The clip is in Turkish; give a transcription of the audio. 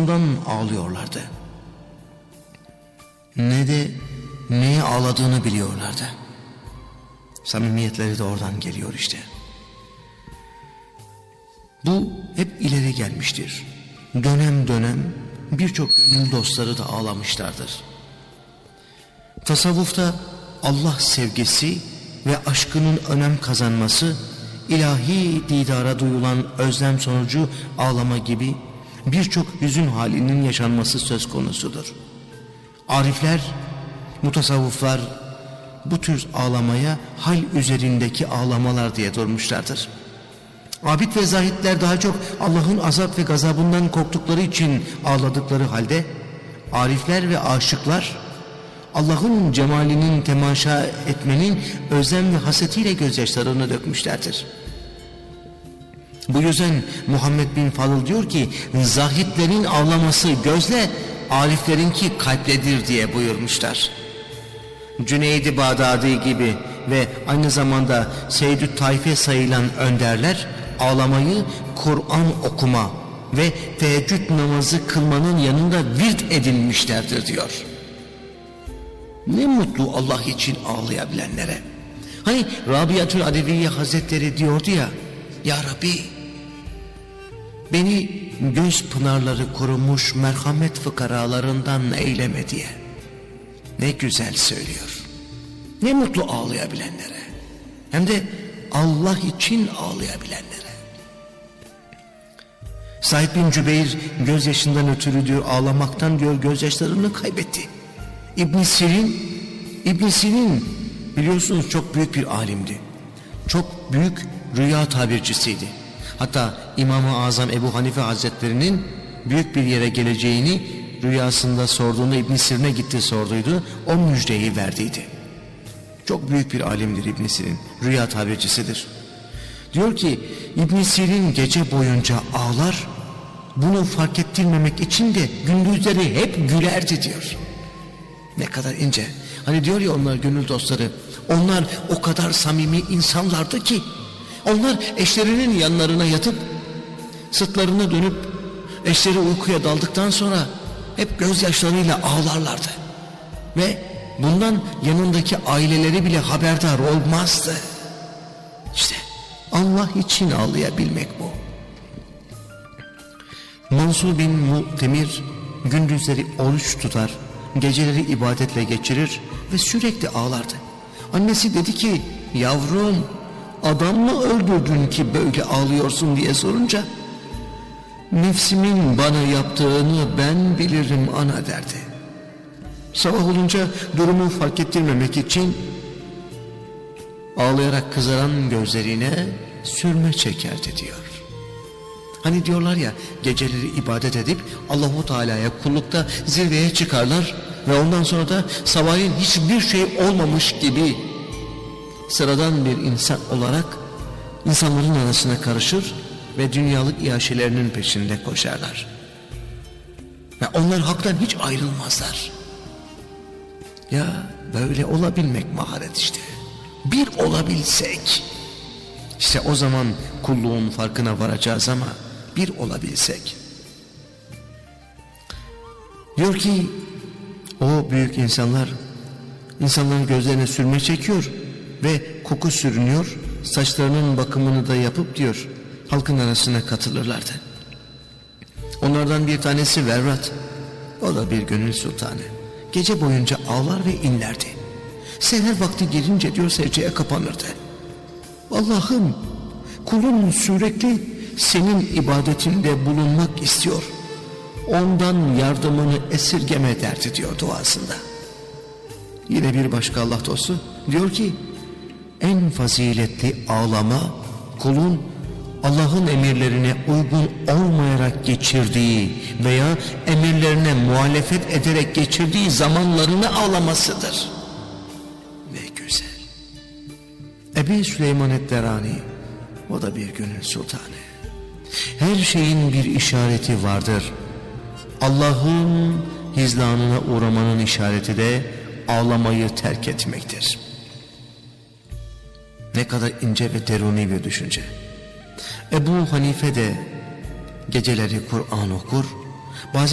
korkusundan ağlıyorlardı. Ne de neye ağladığını biliyorlardı. Samimiyetleri de oradan geliyor işte. Bu hep ileri gelmiştir. Dönem dönem birçok gönül dostları da ağlamışlardır. Tasavvufta Allah sevgisi ve aşkının önem kazanması, ilahi didara duyulan özlem sonucu ağlama gibi birçok hüzün halinin yaşanması söz konusudur. Arifler, mutasavvıflar bu tür ağlamaya hal üzerindeki ağlamalar diye durmuşlardır. Abid ve zahitler daha çok Allah'ın azap ve gazabından korktukları için ağladıkları halde, arifler ve aşıklar Allah'ın cemalinin temaşa etmenin özlem ve hasetiyle gözyaşlarını dökmüşlerdir. Bu yüzden Muhammed bin Fadıl diyor ki, zahitlerin ağlaması gözle, ariflerinki kalpledir diye buyurmuşlar. Cüneyd-i Bağdadi gibi ve aynı zamanda Seyyid-ü Taife sayılan önderler, ağlamayı Kur'an okuma ve teheccüd namazı kılmanın yanında virt edinmişlerdir diyor. Ne mutlu Allah için ağlayabilenlere. Hani Rabiatül Adeviye Hazretleri diyordu ya, Ya Rabbi, beni göz pınarları kurumuş merhamet fıkaralarından eyleme diye. Ne güzel söylüyor. Ne mutlu ağlayabilenlere. Hem de Allah için ağlayabilenlere. Said bin Cübeyr gözyaşından ötürü diyor, ağlamaktan diyor gözyaşlarını kaybetti. İbn Sirin biliyorsunuz çok büyük bir alimdi. Çok büyük rüya tabircisiydi. Hatta İmam-ı Azam Ebu Hanife Hazretleri'nin büyük bir yere geleceğini rüyasında sorduğunda İbn Sirin'e gitti sorduydu. O müjdeyi verdiydi. Çok büyük bir alimdir İbn Sirin. Rüya tabircisidir. Diyor ki İbn Sirin gece boyunca ağlar, bunu fark ettirmemek için de gündüzleri hep gülerdi diyor. Ne kadar ince. Hani diyor ya onlar gönül dostları, onlar o kadar samimi insanlardı ki, onlar eşlerinin yanlarına yatıp sırtlarını dönüp eşleri uykuya daldıktan sonra hep gözyaşlarıyla ağlarlardı. Ve bundan yanındaki aileleri bile haberdar olmazdı. İşte Allah için ağlayabilmek bu. Mansur bin Mu'temir gündüzleri oruç tutar, geceleri ibadetle geçirir ve sürekli ağlardı. Annesi dedi ki, yavrum adam mı öldürdün ki böyle ağlıyorsun diye sorunca, nefsimin bana yaptığını ben bilirim ana derdi. Sabah olunca durumu fark ettirmemek için ağlayarak kızaran gözlerine sürme çekerdi diyor. Hani diyorlar ya, geceleri ibadet edip Allahu Teala'ya kullukta zirveye çıkarlar ve ondan sonra da sabahleyin hiçbir şey olmamış gibi sıradan bir insan olarak insanların arasına karışır ve dünyalık iaşelerinin peşinde koşarlar. Ve onlar haktan hiç ayrılmazlar. Ya böyle olabilmek maharet işte. Bir olabilsek, işte o zaman kulluğun farkına varacağız ama bir olabilsek. Diyor ki o büyük insanlar insanların gözlerine sürme çekiyor ve koku sürünüyor, saçlarının bakımını da yapıp diyor halkın arasına katılırlardı. Onlardan bir tanesi Verrat, o da bir gönül sultanı. Gece boyunca ağlar ve inlerdi. Seher vakti gelince diyor secdeye kapanırdı. Allah'ım, kulun sürekli senin ibadetinde bulunmak istiyor. Ondan yardımını esirgeme derdi diyor duasında. Yine bir başka Allah dostu diyor ki, en faziletli ağlama kulun Allah'ın emirlerine uygun olmayarak geçirdiği veya emirlerine muhalefet ederek geçirdiği zamanlarını ağlamasıdır. Ne güzel. Ebu Süleyman Edderani, o da bir gönül sultanı. Her şeyin bir işareti vardır. Allah'ın hizlanına uğramanın işareti de ağlamayı terk etmektir. Ne kadar ince ve deruni bir düşünce. Ebu Hanife de geceleri Kur'an okur, bazen